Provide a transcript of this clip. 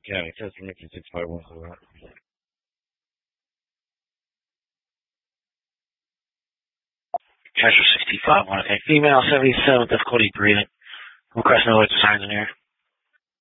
Yeah, it says Mickey 651 for that. Catcher 65, okay. Female 77, difficulty breathing. Request no other signs in here.